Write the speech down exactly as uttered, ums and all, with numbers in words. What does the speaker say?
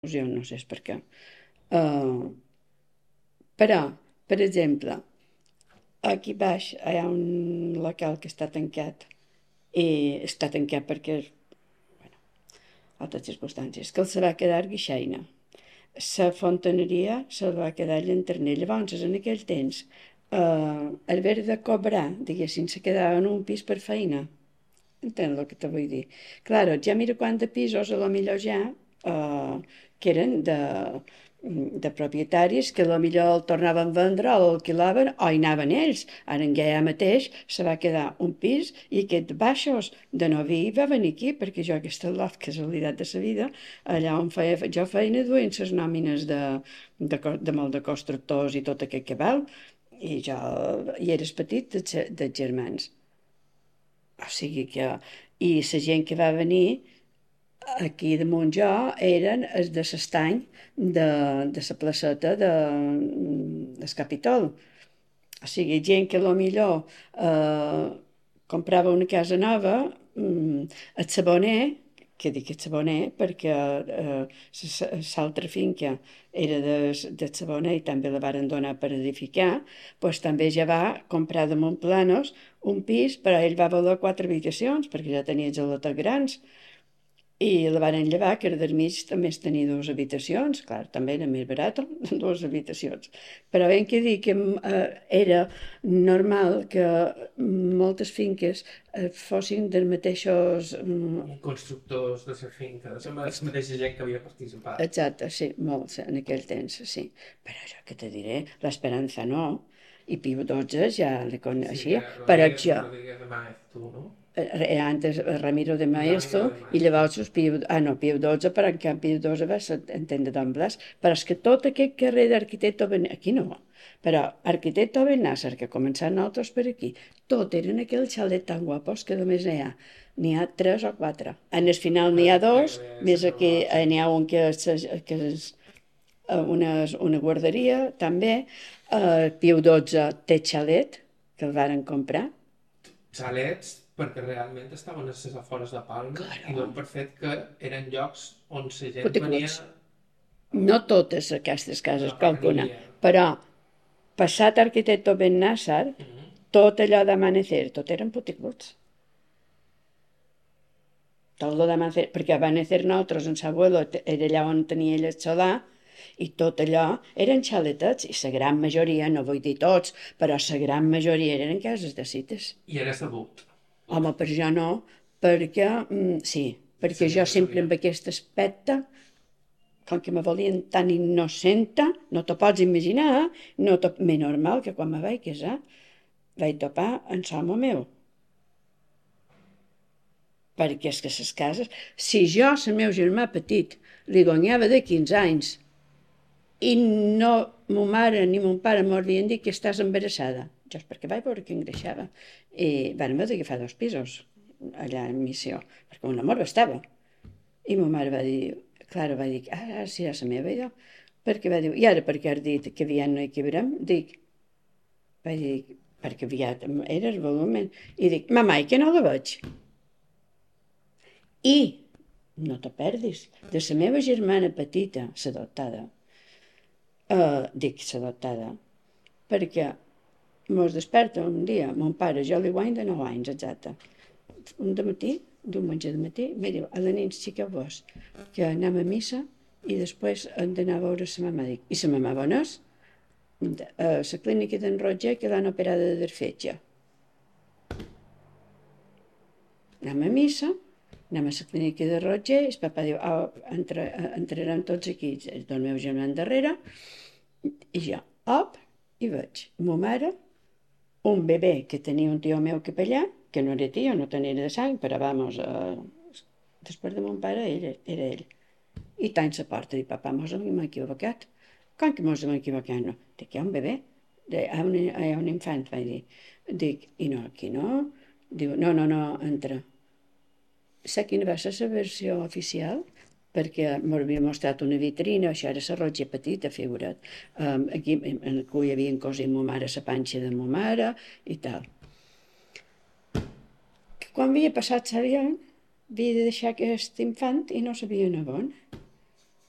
jo no sé per què. Uh, però, per exemple, aquí baix hi ha un local que està tancat i està tancat perquè, altres circumstàncies, que el se va quedar guixaina. La fontaneria se'l va quedar llanterner. Llavors, en aquell temps, eh, el haver de cobrar, diguéssim, se quedava en un pis per feina. Entens el que te vull dir? Claro, ja mira quant de pisos, a lo millor ja, eh, que eren de, de propietaris que a lo millor el tornaven a vendre o l'alquilaven o hi anaven ells. Ara en Gaià mateix se va quedar un pis i aquest baixos de Noví va venir aquí perquè jo aquesta lot, casualitat de sa vida, allà on feia jo feina duent ses nòmines de, de, de molt de constructors i tot aquest que val i jo i eres petit de, de germans. O sigui que... I la gent que va venir aquí damunt jo eren els de l'estany de, de la placeta de, del Capitol. O sigui, gent que a millor eh, comprava una casa nova, mm, el saboner, que dic el saboner perquè eh, l'altra finca era de, de saboner i també la varen donar per edificar, doncs també ja va comprar de Montplanos un pis, però ell va voler quatre habitacions perquè ja tenia gelates grans i la varen llevar, que era del mig, també es tenia dues habitacions, clar, també era més barat, dues habitacions. Però ben que dir que eh, era normal que moltes finques eh, fossin dels mateixos... mm, Constructors de la finca, de la mateixa gent que havia participat. Exacte, sí, molts en aquell temps, sí. Però jo què te diré, l'Esperança no, i Piu dotze ja li Sí, coneixia, que però Rodríguez, jo, Rodríguez de Maeztu, no? era antes Ramiro de Ramiro Maestro de i Maeztu. llavors els Piu, ah no, Piu dotze, però en canvi Piu dotze va ser entendre d'Omblas, però és que tot aquest carrer d'arquitecte Ben... aquí no, però arquitecte Ben Nasser, que començant nosaltres per aquí, tot eren aquells xalets tan guapos que només n'hi ha, n'hi ha tres o quatre. En el final n'hi ha dos, Gairebé més sempre aquí igual, eh, sí. n'hi ha un que és, que és eh, una, una guarderia, també, eh, Piu dotze té xalet, que el varen comprar, Xalets, perquè realment estaven a les afores de Palma i claro, donen per fet que eren llocs on la gent venia puticluts. No totes aquestes a cases, agafar qualcuna, cria. però passat Arquitecto Ben Nassar, Mm -hmm. tot allò d'Amanecer, tot eren puticluts. Tot lo d'Amanecer, perquè Amanecer nosaltres, en Sabuelo, era allà on tenia ell el solar, i tot allò eren xaletets, i la gran majoria, no vull dir tots, però la gran majoria eren cases de cites. I era sabut. Home, per jo no, perquè, mm, sí, La perquè jo gent ho sempre sabia. amb aquest aspecte com que me volien tan innocenta, no t'ho pots imaginar, no t'ho... més normal que quan me vaig casar vaig topar en l'home meu. Perquè és que les cases... Si jo, el meu germà petit, li guanyava de quinze anys i no mo mare ni mon pare m'havien dit que estàs embarassada, jo és perquè vaig veure que engreixava. I van haver d'agafar dos pisos allà en missió, perquè un amor estava. I ma mare va dir, Clara va dir, ah, sí, és la meva idò. Perquè va dir, i ara per què has dit que aviat no hi cabrem? Dic, va dir, perquè aviat era el volumen. I dic, mamà, i que no la veig? I, no te perdis, de la meva germana petita, l'adoptada, eh, dic l'adoptada, perquè mos desperta un dia, mon pare, jo li guany de nou anys, exacte, un de matí, diumenge de matí, me diu, a la nit xiqueu-vos, que anem a missa i després hem d'anar a veure la mamà. Dic, i la mamà on és? A la clínica d'en Roger, que l'han operada de fetge. Anem a missa, anem a la clínica de Roger, i el papa diu, oh, entre, entrarem tots aquí, el meu germà darrere, i jo, op, i veig, ma mare, un bebè que tenia un tio meu capellà, que no era tio, no tenia de sang, però vamos, eh, després de mon pare ell, era ell. I tant la porta, dic, papà, mos hem equivocat. Com que mos hem equivocat? No. Dic, hi ha un bebè, hi ha un, hi ha un infant, vaig dir. Dic, i no, aquí no? Diu, no, no, no, entra. Saps quina va ser la versió oficial? Perquè m'havia mostrat una vitrina, això era la rotja petita, figura't. Um, aquí en el cul hi havia cosit ma mare, la panxa de ma mare i tal. Que quan havia passat l'avió, havia de deixar aquest infant i no sabia on.